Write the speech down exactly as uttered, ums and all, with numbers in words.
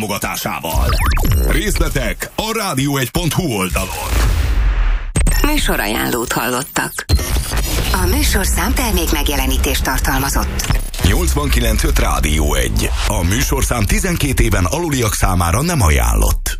támogatásával. Részletek a rádió egy pont hu oldalon. Műsorajánlót hallottak. A műsorszám termék megjelenítést tartalmazott. nyolcvankilenc öt Rádió egy. A műsorszám tizenkét éven aluliak számára nem ajánlott.